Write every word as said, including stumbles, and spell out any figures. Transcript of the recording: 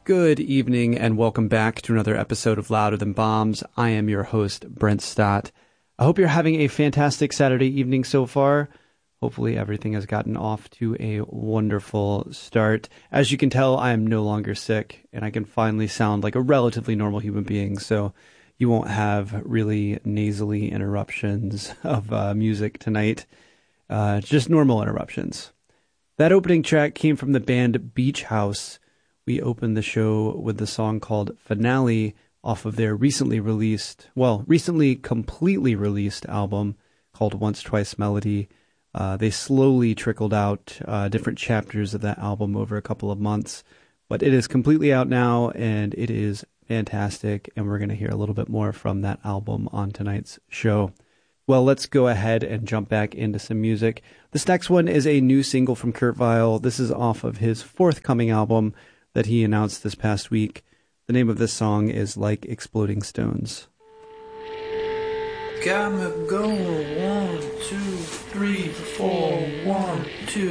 Good evening and welcome back to another episode of Louder Than Bombs. I am your host, Brent Stott. I hope you're having a fantastic Saturday evening so far. Hopefully everything has gotten off to a wonderful start. As you can tell, I am no longer sick and I can finally sound like a relatively normal human being, so you won't have really nasally interruptions of uh, music tonight. Uh, just normal interruptions. That opening track came from the band Beach House. We opened the show with the song called Finale off of their recently released, well, recently completely released album called Once Twice Melody. Uh, they slowly trickled out uh, different chapters of that album over a couple of months, but it is completely out now and it is fantastic, and we're going to hear a little bit more from that album on tonight's show. Well, let's go ahead and jump back into some music. This next one is a new single from Kurt Vile. This is off of his forthcoming album that he announced this past week. The name of this song is Like Exploding Stones. Got me going, one, two, three, four, one, two.